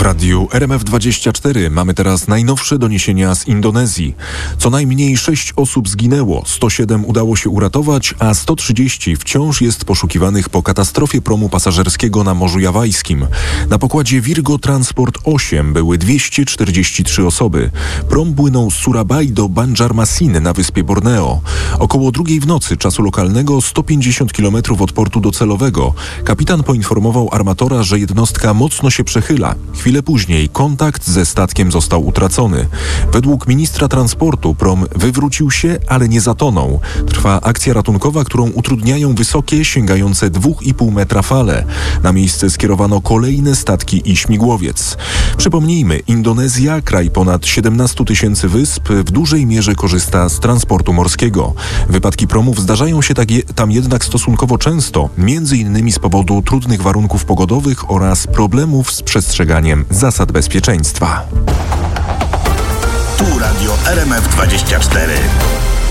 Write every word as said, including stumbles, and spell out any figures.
W radiu R M F dwadzieścia cztery mamy teraz najnowsze doniesienia z Indonezji. Co najmniej sześć osób zginęło, sto siedem udało się uratować, a sto trzydzieści wciąż jest poszukiwanych po katastrofie promu pasażerskiego na Morzu Jawajskim. Na pokładzie Virgo Transport osiem były dwieście czterdzieści trzy osoby. Prom płynął z Surabaya do Banjarmasin na wyspie Borneo. Około drugiej w nocy czasu lokalnego, sto pięćdziesiąt kilometrów od portu docelowego. Kapitan poinformował armatora, że jednostka mocno się przechyla. Chwilę później kontakt ze statkiem został utracony. Według ministra transportu prom wywrócił się, ale nie zatonął. Trwa akcja ratunkowa, którą utrudniają wysokie, sięgające dwa i pół metra fale. Na miejsce skierowano kolejne statki i śmigłowiec. Przypomnijmy, Indonezja, kraj ponad siedemnaście tysięcy wysp, w dużej mierze korzysta z transportu morskiego. Wypadki promów zdarzają się tak je, tam jednak stosunkowo często, między innymi z powodu trudnych warunków pogodowych oraz problemów z przestrzeganiem zasad bezpieczeństwa. Tu Radio R M F dwadzieścia cztery.